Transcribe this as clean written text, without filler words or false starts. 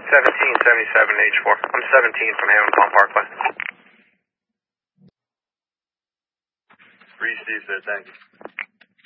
1777 H4. I'm 17 from Hamilton Palm Parkway. 3 Steve said thank you.